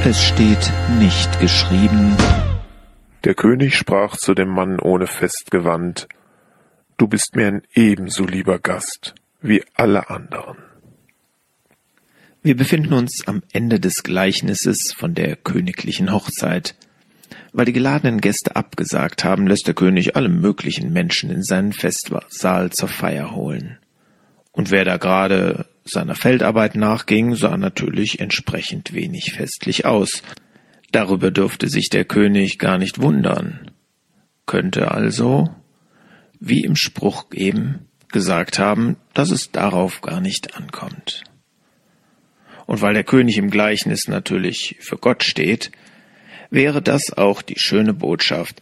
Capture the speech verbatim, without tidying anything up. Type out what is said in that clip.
Es steht nicht geschrieben: Der König sprach zu dem Mann ohne Festgewand: Du bist mir ein ebenso lieber Gast wie alle anderen. Wir befinden uns am Ende des Gleichnisses von der königlichen Hochzeit. Weil die geladenen Gäste abgesagt haben, lässt der König alle möglichen Menschen in seinen Festsaal zur Feier holen. Und wer da gerade seiner Feldarbeit nachging, sah natürlich entsprechend wenig festlich aus. Darüber dürfte sich der König gar nicht wundern. Könnte also, wie im Spruch eben, gesagt haben, dass es darauf gar nicht ankommt. Und weil der König im Gleichnis natürlich für Gott steht, wäre das auch die schöne Botschaft